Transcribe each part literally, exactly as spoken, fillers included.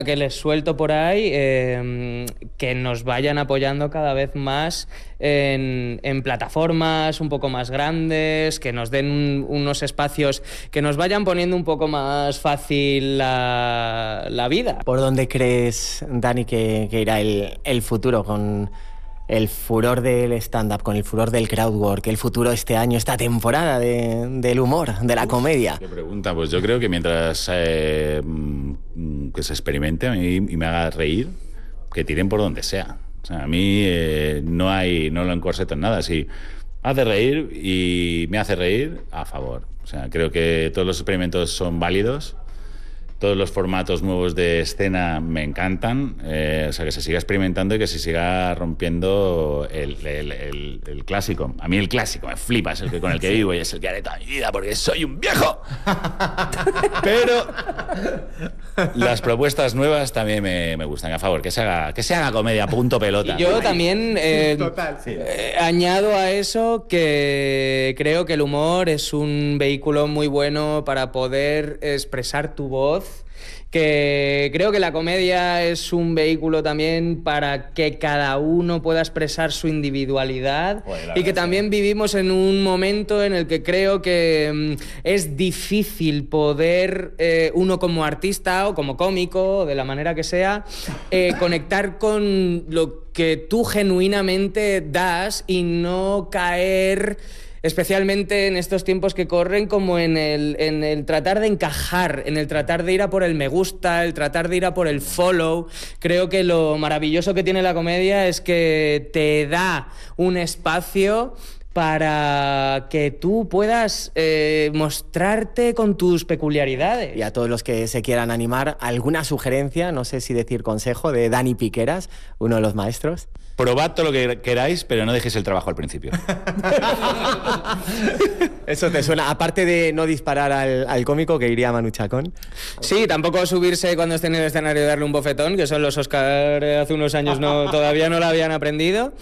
que les suelto por ahí, eh, que nos vayan apoyando cada vez más en, en plataformas un poco más grandes, que nos den un, unos espacios que nos vayan poniendo un poco más fácil la, la vida. ¿Por dónde crees, Dani, que, que irá el, el futuro con el furor del stand-up, con el furor del crowdwork, el futuro este año, esta temporada de, del humor, de la comedia? ¿Qué pregunta? Pues yo creo que mientras eh, que se experimente a mí, y me haga reír, que tiren por donde sea. O sea, a mí eh, no hay, no lo encorseto en nada. Si hace reír y me hace reír, a favor. O sea, creo que todos los experimentos son válidos. Todos los formatos nuevos de escena me encantan, eh, o sea, que se siga experimentando y que se siga rompiendo el, el, el, el clásico. A mí el clásico me flipa, es el que con el que vivo y es el que haré toda mi vida porque soy un viejo. Pero las propuestas nuevas también me, me gustan, a favor, que se haga, que se haga comedia, punto pelota. Y yo también eh, Total, sí. eh, añado a eso que creo que el humor es un vehículo muy bueno para poder expresar tu voz, que creo que la comedia es un vehículo también para que cada uno pueda expresar su individualidad. Joder, y que también vivimos en un momento en el que creo que mm, es difícil poder, eh, uno como artista o como cómico, de la manera que sea, eh, conectar con lo que tú genuinamente das y no caer, especialmente en estos tiempos que corren, como en el, en el tratar de encajar, en el tratar de ir a por el me gusta, el tratar de ir a por el follow. Creo que lo maravilloso que tiene la comedia es que te da un espacio para que tú puedas eh, mostrarte con tus peculiaridades. Y a todos los que se quieran animar, ¿alguna sugerencia, no sé si decir consejo, de Dani Piqueras, uno de los maestros? Probad todo lo que queráis, pero no dejéis el trabajo al principio. Eso te suena, aparte de no disparar al, al cómico, que iría Manu Chacón. Sí, tampoco subirse cuando esté en el escenario y darle un bofetón, que son los Oscar hace unos años no, todavía no lo habían aprendido.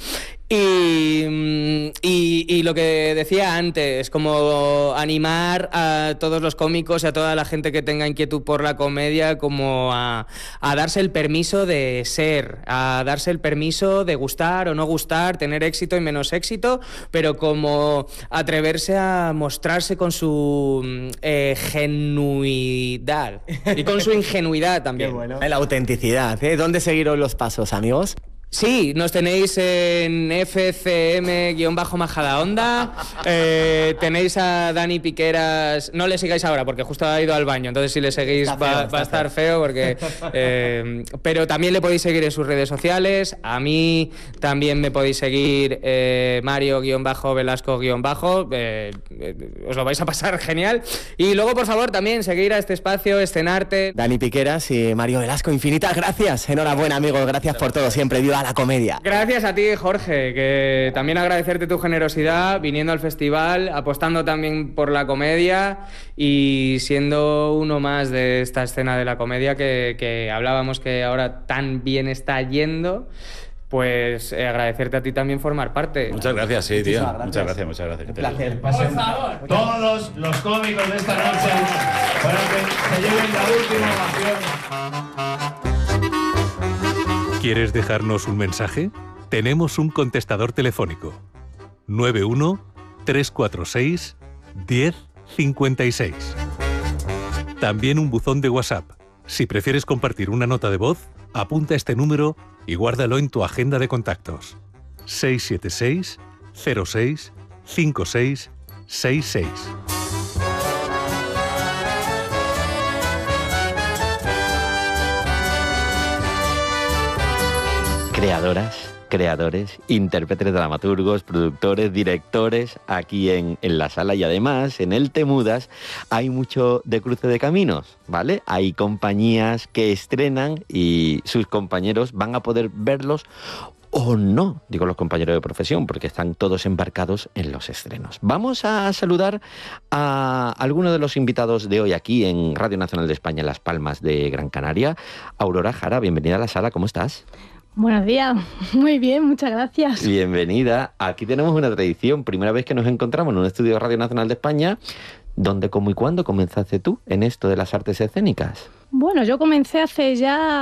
Y, y, y lo que decía antes, como animar a todos los cómicos y a toda la gente que tenga inquietud por la comedia, como a, a darse el permiso de ser, a darse el permiso de gustar o no gustar, tener éxito y menos éxito, pero como atreverse a mostrarse con su eh, genuidad y con su ingenuidad también. Qué bueno. La autenticidad, ¿eh? ¿Dónde seguiros los pasos, amigos? Sí, nos tenéis en F C M-Majadahonda, eh, tenéis a Dani Piqueras, no le sigáis ahora porque justo ha ido al baño, entonces si le seguís feo, va, va a estar feo, feo porque... Eh, pero también le podéis seguir en sus redes sociales, a mí también me podéis seguir eh, Mario-Velasco-, eh, eh, os lo vais a pasar genial. Y luego, por favor, también seguir a este espacio, Escenarte. Dani Piqueras y Mario Velasco, infinitas gracias, enhorabuena, amigos, gracias por todo, siempre viva la comedia. Gracias a ti, Jorge, que también agradecerte tu generosidad viniendo al festival, apostando también por la comedia y siendo uno más de esta escena de la comedia que, que hablábamos que ahora tan bien está yendo. Pues eh, agradecerte a ti también formar parte. Muchas gracias, sí, tío. Gracias. Muchas gracias, muchas gracias. Un placer. Por favor. Todos los cómicos de esta noche para que se lleven la última ovación. ¿Quieres dejarnos un mensaje? Tenemos un contestador telefónico. nueve uno, tres cuatro seis, uno cero cinco seis. También un buzón de WhatsApp. Si prefieres compartir una nota de voz, apunta este número y guárdalo en tu agenda de contactos. seis siete seis, cero seis, cinco seis seis seis. Creadoras, creadores, intérpretes, dramaturgos, productores, directores, aquí en, en la sala, y además en el Temudas hay mucho de cruce de caminos, ¿vale? Hay compañías que estrenan y sus compañeros van a poder verlos o no, digo los compañeros de profesión, porque están todos embarcados en los estrenos. Vamos a saludar a algunos de los invitados de hoy aquí en Radio Nacional de España, en Las Palmas de Gran Canaria. Aurora Jara, bienvenida a la sala, ¿cómo estás? Buenos días, muy bien, muchas gracias. Bienvenida. Aquí tenemos una tradición, primera vez que nos encontramos en un estudio de Radio Nacional de España. ¿Dónde, cómo y cuándo comenzaste tú en esto de las artes escénicas? Bueno, yo comencé hace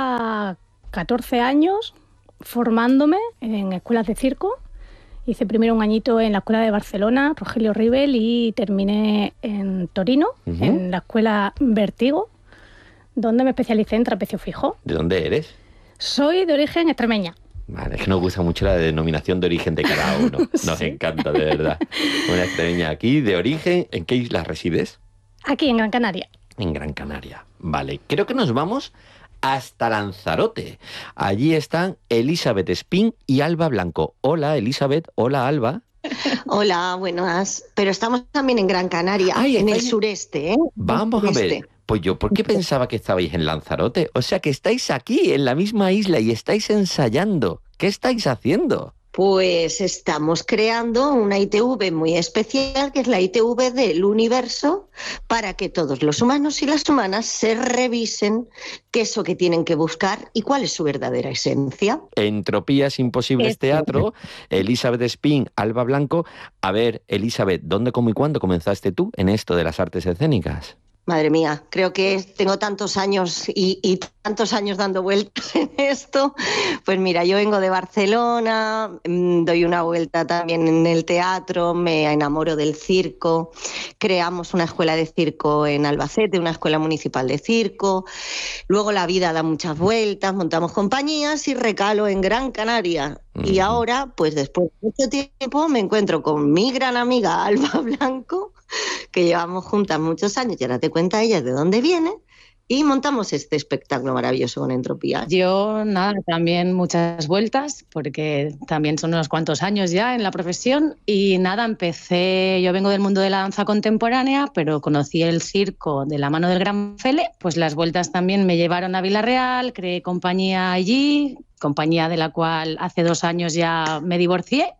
ya catorce años formándome en escuelas de circo. Hice primero un añito en la escuela de Barcelona, Rogelio Rivel, y terminé en Torino, uh-huh. en la escuela Vertigo, donde me especialicé en trapecio fijo. ¿De dónde eres? Soy de origen extremeña. Vale, es que nos gusta mucho la denominación de origen de cada uno. Nos sí. encanta, de verdad. Una extremeña aquí, de origen. ¿En qué isla resides? Aquí, en Gran Canaria. En Gran Canaria. Vale, creo que nos vamos hasta Lanzarote. Allí están Elizabeth Espín y Alba Blanco. Hola, Elizabeth. Hola, Alba. Hola, buenas. Pero estamos también en Gran Canaria, Ay, en el sureste, ¿eh? Vamos sureste. a ver. Pues yo, ¿por qué pensaba que estabais en Lanzarote? O sea, que estáis aquí, en la misma isla, y estáis ensayando. ¿Qué estáis haciendo? Pues estamos creando una I T V muy especial, que es la I T V del universo, para que todos los humanos y las humanas se revisen qué es lo que tienen que buscar y cuál es su verdadera esencia. Entropías Imposibles es Teatro, Elizabeth Espín, Alba Blanco. A ver, Elizabeth, ¿dónde, cómo y cuándo comenzaste tú en esto de las artes escénicas? Madre mía, creo que tengo tantos años y, y tantos años dando vueltas en esto. Pues mira, yo vengo de Barcelona, doy una vuelta también en el teatro, me enamoro del circo, creamos una escuela de circo en Albacete, una escuela municipal de circo, luego la vida da muchas vueltas, montamos compañías y recalo en Gran Canaria. Y ahora, pues después de mucho tiempo, me encuentro con mi gran amiga Alba Blanco, que llevamos juntas muchos años, y ahora te cuenta ella de dónde viene, y montamos este espectáculo maravilloso con Entropía. Yo, nada, también muchas vueltas, porque también son unos cuantos años ya en la profesión, y nada, empecé, yo vengo del mundo de la danza contemporánea, pero conocí el circo de la mano del Gran Fele, pues las vueltas también me llevaron a Vila-real, creé compañía allí, compañía de la cual hace dos años ya me divorcié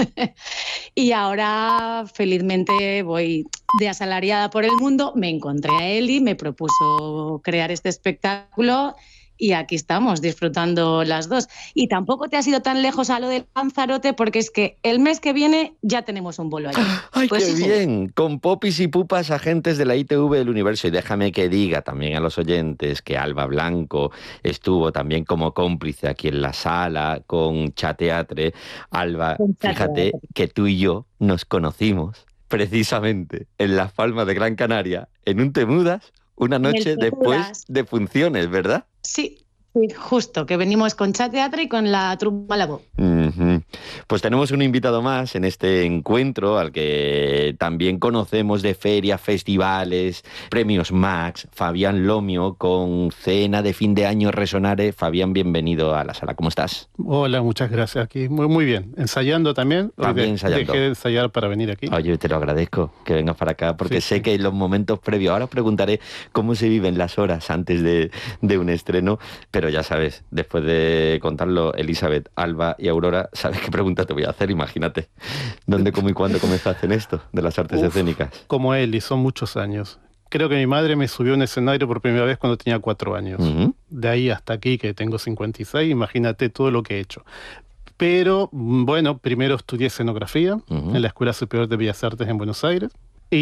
y ahora felizmente voy de asalariada por el mundo. Me encontré a Eli, me propuso crear este espectáculo y aquí estamos disfrutando las dos. Y tampoco te has ido tan lejos a lo del Lanzarote, porque es que el mes que viene ya tenemos un vuelo allí. ¡Ay, pues qué sí, bien! Sí. Con popis y pupas, agentes de la I T V del universo. Y déjame que diga también a los oyentes que Alba Blanco estuvo también como cómplice aquí en la sala con Chateatre. Alba, con fíjate Chateatre. Que tú y yo nos conocimos precisamente en Las Palmas de Gran Canaria, en un Te Mudas, una noche después de funciones, ¿verdad? Sí, sí, justo, que venimos con Chateatre y con la Troupe Malabo. Uh-huh. Pues tenemos un invitado más en este encuentro, al que también conocemos de ferias, festivales, premios Max, Fabián Lomio, con cena de fin de año Resonare. Fabián, bienvenido a la sala, ¿cómo estás? Hola, muchas gracias, aquí muy, muy bien. ¿Ensayando también? También de, ensayando. Dejé de ensayar para venir aquí. Oye, te lo agradezco que vengas para acá, porque sí, sé sí. que en los momentos previos, ahora os preguntaré cómo se viven las horas antes de, de un estreno, pero ya sabes, después de contarlo, Elizabeth, Alba y Aurora, ¿sabes qué pregunta te voy a hacer? Imagínate. ¿Dónde, cómo y cuándo comenzaste en esto de las artes Uf, escénicas? Como Eli, son muchos años. Creo que mi madre me subió a un escenario por primera vez cuando tenía cuatro años. Uh-huh. De ahí hasta aquí, que tengo cincuenta y seis, imagínate todo lo que he hecho. Pero, bueno, primero estudié escenografía uh-huh. en la Escuela Superior de Bellas Artes en Buenos Aires.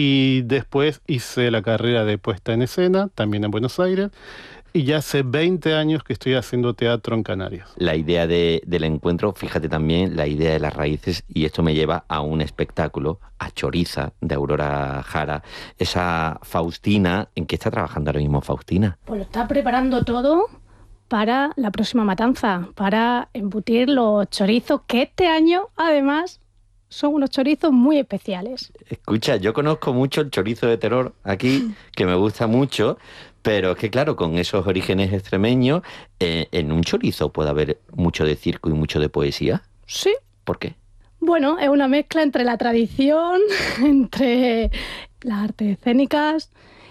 Y después hice la carrera de puesta en escena, también en Buenos Aires. Y ya hace veinte años que estoy haciendo teatro en Canarias. La idea de, del encuentro, fíjate también, la idea de las raíces, y esto me lleva a un espectáculo, a Choriza, de Aurora Jara. Esa Faustina, ¿en qué está trabajando ahora mismo Faustina? Pues lo está preparando todo para la próxima matanza, para embutir los chorizos, que este año, además, son unos chorizos muy especiales. Escucha, yo conozco mucho el chorizo de terror aquí, que me gusta mucho, pero es que claro, con esos orígenes extremeños, eh, en un chorizo puede haber mucho de circo y mucho de poesía. Sí. ¿Por qué? Bueno, es una mezcla entre la tradición, entre las artes escénicas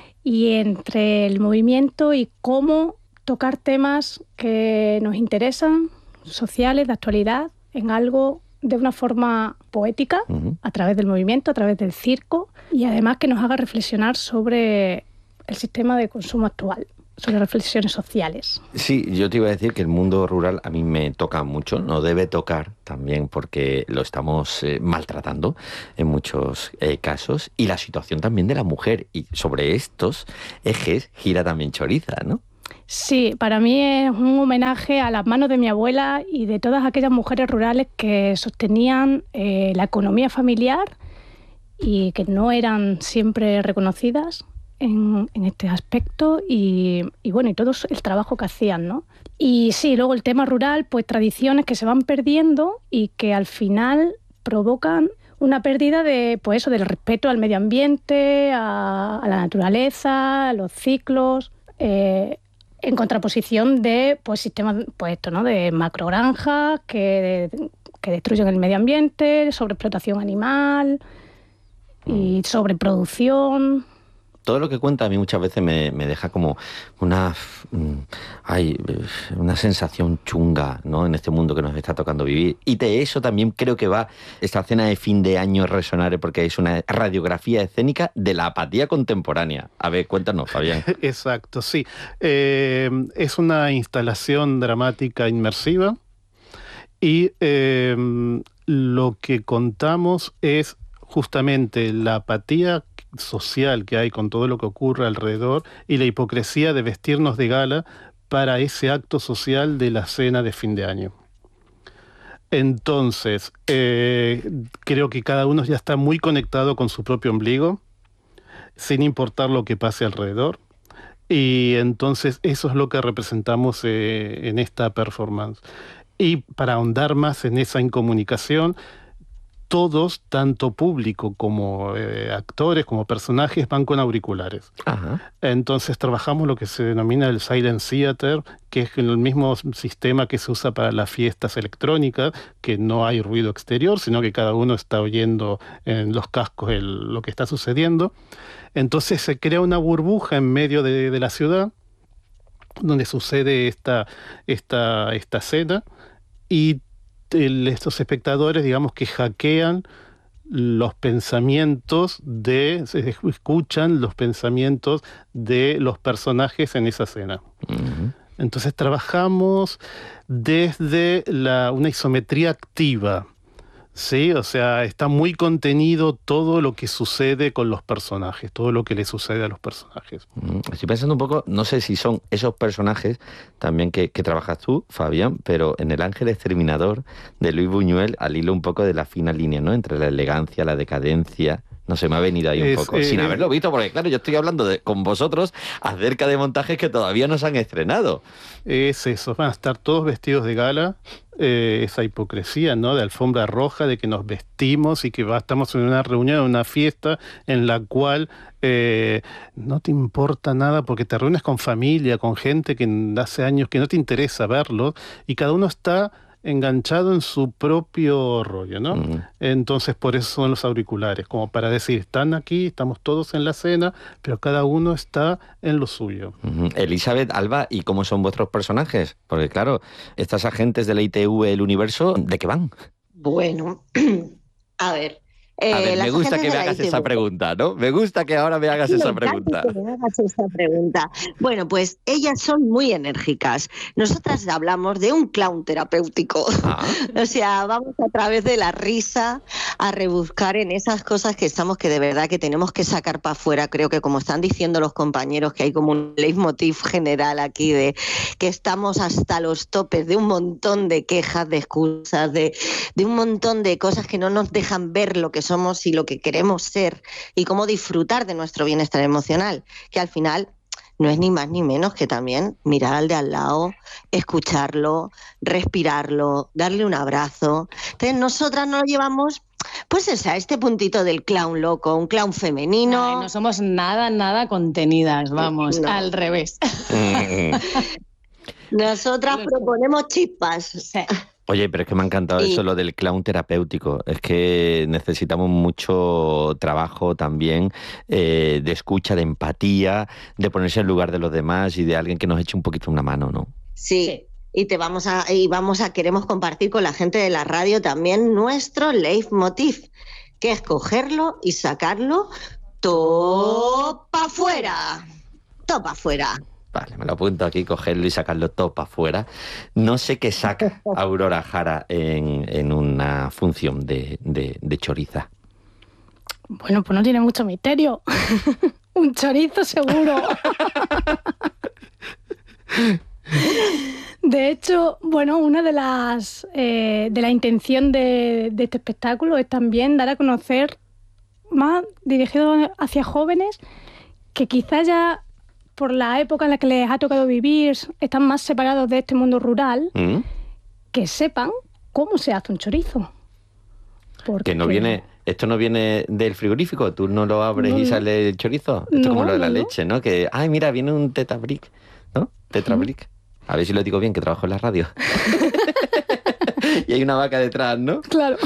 y entre el movimiento y cómo tocar temas que nos interesan, sociales, de actualidad, en algo de una forma poética, uh-huh. a través del movimiento, a través del circo, y además que nos haga reflexionar sobre el sistema de consumo actual. sobre reflexiones sociales. Sí, yo te iba a decir que el mundo rural a mí me toca mucho, nos debe tocar también porque lo estamos eh, maltratando en muchos eh, casos, y la situación también de la mujer, y sobre estos ejes gira también Choriza, ¿no? Sí, para mí es un homenaje a las manos de mi abuela y de todas aquellas mujeres rurales que sostenían eh, la economía familiar y que no eran siempre reconocidas en, en este aspecto y, y bueno, y todo el trabajo que hacían, ¿no? Y sí, luego el tema rural, pues tradiciones que se van perdiendo y que al final provocan una pérdida de, pues eso, del respeto al medio ambiente, a, a la naturaleza, a los ciclos, eh, en contraposición de pues sistemas, pues esto, ¿no?, de macrogranjas que, que destruyen el medio ambiente, sobreexplotación animal y sobreproducción. Todo lo que cuenta a mí muchas veces me, me deja como una, ay, una sensación chunga, ¿no?, en este mundo que nos está tocando vivir. Y de eso también creo que va esta cena de fin de año Resonare, porque es una radiografía escénica de la apatía contemporánea. A ver, cuéntanos, Fabián. Exacto, sí. Eh, es una instalación dramática inmersiva y eh, lo que contamos es justamente la apatía social que hay con todo lo que ocurre alrededor y la hipocresía de vestirnos de gala para ese acto social de la cena de fin de año. Entonces, eh, creo que cada uno ya está muy conectado con su propio ombligo, sin importar lo que pase alrededor, y entonces eso es lo que representamos eh, en esta performance. Y para ahondar más en esa incomunicación, todos, tanto público como eh, actores, como personajes, van con auriculares. Ajá. Entonces trabajamos lo que se denomina el Silent Theater, que es el mismo sistema que se usa para las fiestas electrónicas, que no hay ruido exterior, sino que cada uno está oyendo en los cascos el, lo que está sucediendo. Entonces se crea una burbuja en medio de, de la ciudad, donde sucede esta, esta, esta escena, y El, estos espectadores, digamos, que hackean los pensamientos de, se escuchan los pensamientos de los personajes en esa escena. Uh-huh. Entonces trabajamos desde la, una isometría activa, ¿sí? O sea, está muy contenido todo lo que sucede con los personajes, todo lo que le sucede a los personajes. Estoy pensando un poco, no sé si son esos personajes también que, que trabajas tú, Fabián, pero en El Ángel Exterminador de Luis Buñuel, al hilo un poco de la fina línea, ¿no?, entre la elegancia, la decadencia. No sé, me ha venido ahí un es, poco, eh, sin haberlo visto, porque claro, yo estoy hablando de, con vosotros acerca de montajes que todavía no se han estrenado. Es eso, van a estar todos vestidos de gala, eh, esa hipocresía, ¿no?, de alfombra roja, de que nos vestimos y que va, estamos en una reunión, en una fiesta en la cual eh, no te importa nada porque te reúnes con familia, con gente que hace años que no te interesa verlos, y cada uno está enganchado en su propio rollo, ¿no? Uh-huh. Entonces, por eso son los auriculares, como para decir, están aquí, estamos todos en la cena, pero cada uno está en lo suyo. Uh-huh. Elizabeth, Alba, ¿y cómo son vuestros personajes? Porque claro, estas agentes de la I T V, el universo, ¿de qué van? Bueno, a ver... Eh, a ver, me gusta que me hagas esa pregunta, ¿no? Me gusta que ahora me hagas esa pregunta. Que me hagas esa pregunta. Bueno, pues ellas son muy enérgicas. Nosotras hablamos de un clown terapéutico. Ah. O sea, vamos a través de la risa a rebuscar en esas cosas que estamos, que de verdad que tenemos que sacar para afuera. Creo que como están diciendo los compañeros, que hay como un leitmotiv general aquí de que estamos hasta los topes de un montón de quejas, de excusas, de, de un montón de cosas que no nos dejan ver lo que somos y lo que queremos ser y cómo disfrutar de nuestro bienestar emocional, que al final no es ni más ni menos que también mirar al de al lado, escucharlo, respirarlo, darle un abrazo. Entonces nosotras nos llevamos pues esa, este puntito del clown loco, un clown femenino. Ay, no somos nada, nada contenidas, vamos, no. Al revés. Nosotras proponemos chispas. Sí. Oye, pero es que me ha encantado sí. eso, lo del clown terapéutico. Es que necesitamos mucho trabajo también eh, de escucha, de empatía, de ponerse en lugar de los demás y de alguien que nos eche un poquito una mano, ¿no? Sí, sí. Y te vamos a, y vamos a, queremos compartir con la gente de la radio también nuestro leitmotiv, que es cogerlo y sacarlo todo para afuera. Todo para afuera. Vale, me lo apunto aquí, cogerlo y sacarlo todo para afuera. No sé qué saca Aurora Jara en, en una función de, de, de choriza. Bueno, pues no tiene mucho misterio. Un chorizo seguro. De hecho, bueno, una de las eh, de la intención de, de este espectáculo es también dar a conocer, más dirigido hacia jóvenes que quizás ya por la época en la que les ha tocado vivir están más separados de este mundo rural, ¿Mm? que sepan cómo se hace un chorizo. Porque... Que no viene... ¿Esto no viene del frigorífico? ¿Tú no lo abres no, y sale el chorizo? Esto no, es como lo de la no, leche, ¿no? Que, ay, mira, viene un Tetrabric, ¿no? Tetrabric. A ver si lo digo bien, que trabajo en la radio. Y hay una vaca detrás, ¿no? Claro.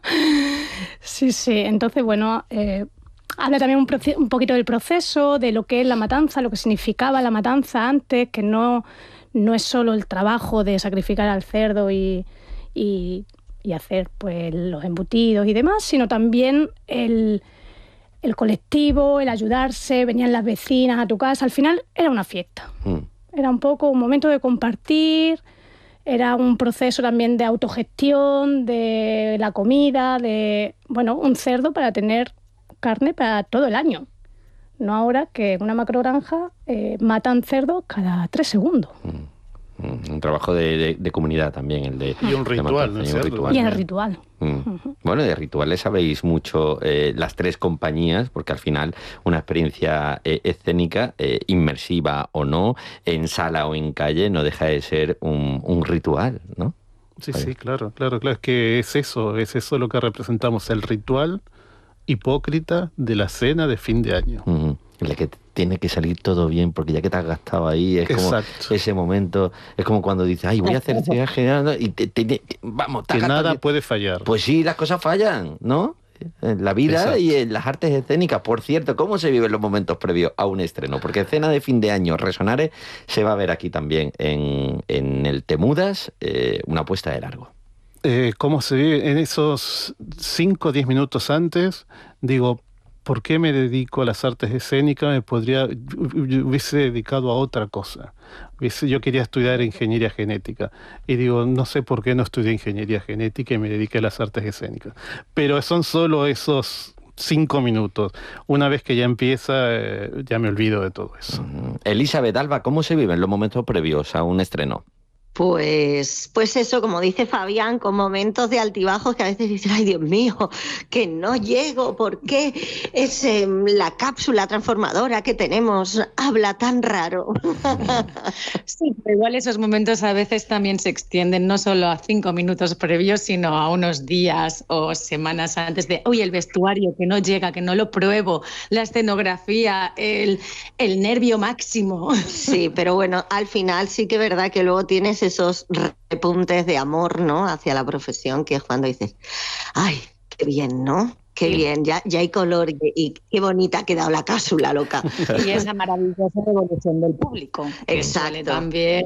Sí, sí. Entonces, bueno, eh, habla también un, proce- un poquito del proceso, de lo que es la matanza, lo que significaba la matanza antes, que no, no es solo el trabajo de sacrificar al cerdo y... y y hacer pues los embutidos y demás, sino también el, el colectivo, el ayudarse, venían las vecinas a tu casa, al final era una fiesta. Mm. Era un poco un momento de compartir, era un proceso también de autogestión, de la comida, de, bueno, un cerdo para tener carne para todo el año. No ahora que en una macrogranja eh, matan cerdos cada tres segundos. Mm. Un trabajo de, de, de comunidad también, el de... Y un ritual, ¿no? Y un ritual. Y el ritual. Mm. Uh-huh. Bueno, de rituales sabéis mucho eh, las tres compañías, porque al final una experiencia eh, escénica, eh, inmersiva o no, en sala o en calle, no deja de ser un, un ritual, ¿no? Sí, sí, claro, claro, claro. Es que es eso, es eso lo que representamos, el ritual hipócrita de la cena de fin de año. Uh-huh. En la que tiene que salir todo bien, porque ya que te has gastado ahí, es Exacto. como ese momento, es como cuando dices, ay, voy a hacer este viaje, y te, te, te, vamos, te que nada bien. Puede fallar. Pues sí, las cosas fallan, ¿no? En la vida Exacto. y en las artes escénicas. Por cierto, ¿cómo se viven los momentos previos a un estreno? Porque cena de fin de año, Resonares, se va a ver aquí también en, en el Temudas, eh, una puesta de largo. Eh, ¿Cómo se vive? En esos cinco o diez minutos antes, digo, ¿por qué me dedico a las artes escénicas? Me podría, yo hubiese dedicado a otra cosa. Yo quería estudiar ingeniería genética. Y digo, no sé por qué no estudié ingeniería genética y me dediqué a las artes escénicas. Pero son solo esos cinco minutos. Una vez que ya empieza, eh, ya me olvido de todo eso. Uh-huh. Elizabeth Alba, ¿cómo se viven los momentos previos a un estreno? Pues, pues eso, como dice Fabián, con momentos de altibajos que a veces dices, ay Dios mío, que no llego, ¿por qué es eh, la cápsula transformadora que tenemos habla tan raro? Sí, pero igual esos momentos a veces también se extienden no solo a cinco minutos previos, sino a unos días o semanas antes de, uy, el vestuario que no llega, que no lo pruebo, la escenografía, el, el nervio máximo. Sí, pero bueno, al final sí que es verdad que luego tienes esos repuntes de amor, ¿no?, hacia la profesión, que es cuando dices, ay, qué bien, ¿no? Qué sí. bien, ya, ya hay color y, y qué bonita ha quedado la cápsula, loca. Y esa maravillosa revolución del público. Exacto. Que también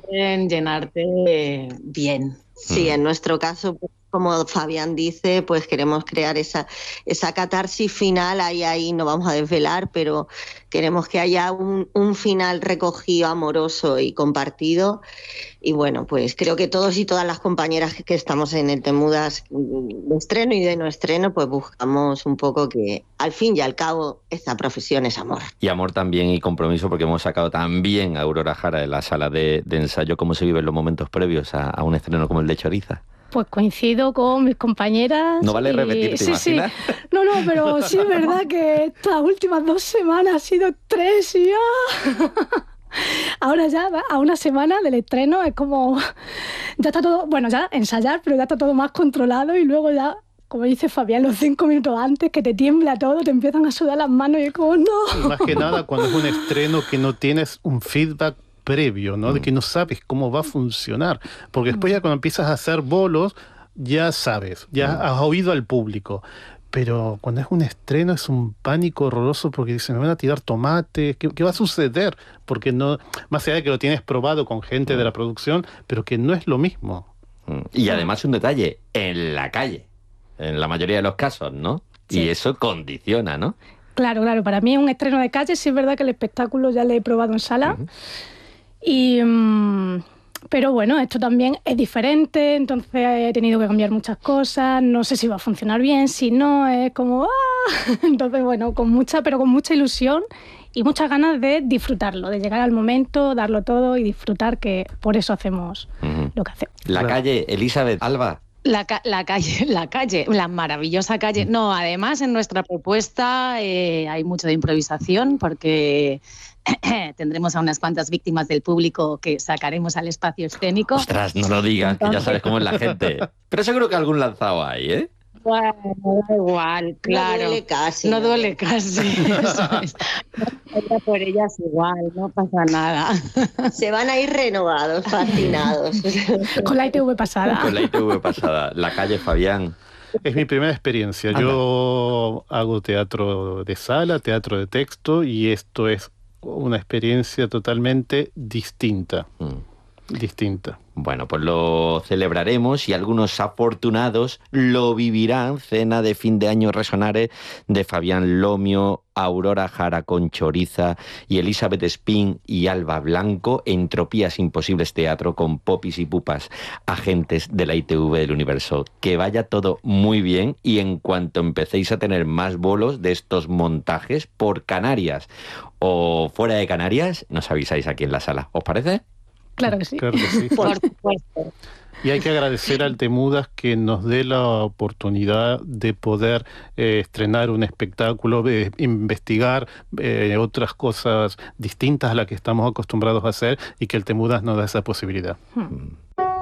llenarte bien. Sí, en nuestro caso, como Fabián dice, pues queremos crear esa, esa catarsis final, ahí, ahí no vamos a desvelar, pero queremos que haya un, un final recogido, amoroso y compartido. Y bueno, pues creo que todos y todas las compañeras que estamos en el Temudas de estreno y de no estreno, pues buscamos un poco que al fin y al cabo esta profesión es amor. Y amor también y compromiso, porque hemos sacado también a Aurora Jara de la sala de, de ensayo. ¿Cómo se viven los momentos previos a, a un estreno como el de Choriza? Pues coincido con mis compañeras. No vale y... repetir, ¿te sí, imaginas? Sí. No, no, pero sí es verdad que estas últimas dos semanas ha sido tres y ya... Ahora ya, a una semana del estreno, es como... Ya está todo... Bueno, ya ensayar, pero ya está todo más controlado y luego ya, como dice Fabián, los cinco minutos antes, que te tiembla todo, te empiezan a sudar las manos y es como, no... Y más que nada cuando es un estreno que no tienes un feedback previo, ¿no? Mm. De que no sabes cómo va a funcionar. Porque después ya cuando empiezas a hacer bolos, ya sabes, ya mm. has oído al público. Pero cuando es un estreno es un pánico horroroso porque dicen, me van a tirar tomates, ¿qué, qué va a suceder? Porque no, más allá de que lo tienes probado con gente mm. de la producción, pero que no es lo mismo. Mm. Y además un detalle, en la calle, en la mayoría de los casos, ¿no? Sí. Y eso condiciona, ¿no? Claro, claro, para mí un estreno de calle, sí es verdad que el espectáculo ya lo he probado en sala. Uh-huh. Y, pero bueno, esto también es diferente, entonces he tenido que cambiar muchas cosas, no sé si va a funcionar bien, si no, es como... ¡ah! Entonces, bueno, con mucha, pero con mucha ilusión y muchas ganas de disfrutarlo, de llegar al momento, darlo todo y disfrutar, que por eso hacemos uh-huh. lo que hacemos. La calle, Elizabeth, Alba. La, ca- la calle, la calle, la maravillosa calle. No, además en nuestra propuesta eh, hay mucho de improvisación porque tendremos a unas cuantas víctimas del público que sacaremos al espacio escénico. Ostras, no lo digas, Entonces... que ya sabes cómo es la gente. Pero seguro que algún lanzado hay, ¿eh? Bueno, da igual, claro. No duele casi. No duele casi. Eso es. No, por ellas igual, no pasa nada. Se van a ir renovados, fascinados. Con la I T V pasada. Con la I T V pasada. La calle, Fabián. Es mi primera experiencia. Anda. Yo hago teatro de sala, teatro de texto, y esto es una experiencia totalmente distinta. Mm. Distinta. Bueno, pues lo celebraremos y algunos afortunados lo vivirán. Cena de fin de año Resonare de Fabián Lomio, Aurora Jara con Choriza y Elizabeth Spin y Alba Blanco. Entropías Imposibles Teatro con Popis y Pupas, agentes de la I T V del Universo. Que vaya todo muy bien y en cuanto empecéis a tener más bolos de estos montajes por Canarias o fuera de Canarias, nos avisáis aquí en la sala. ¿Os parece? Claro que sí. Claro que sí. Por supuesto. Y hay que agradecer al Temudas que nos dé la oportunidad de poder eh, estrenar un espectáculo, de investigar eh, otras cosas distintas a las que estamos acostumbrados a hacer, y que el Temudas nos da esa posibilidad. Hmm.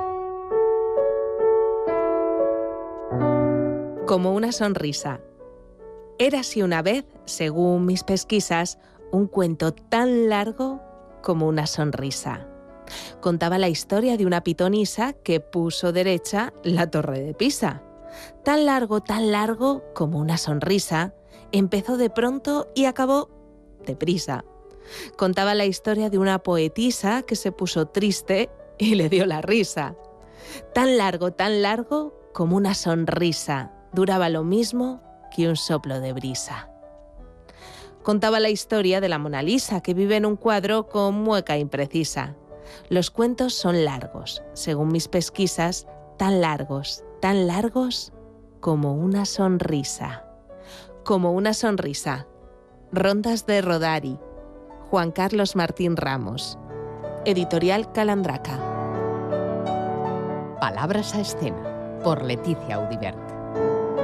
Como una sonrisa. Érase una vez, según mis pesquisas, un cuento tan largo como una sonrisa. Contaba la historia de una pitonisa que puso derecha la torre de Pisa. Tan largo, tan largo como una sonrisa, empezó de pronto y acabó deprisa. Contaba la historia de una poetisa que se puso triste y le dio la risa. Tan largo, tan largo como una sonrisa, duraba lo mismo que un soplo de brisa. Contaba la historia de la Mona Lisa, que vive en un cuadro con mueca imprecisa. Los cuentos son largos, según mis pesquisas, tan largos, tan largos como una sonrisa. Como una sonrisa. Rondas de Rodari. Juan Carlos Martín Ramos. Editorial Calandraca. Palabras a escena, por Leticia Audibert.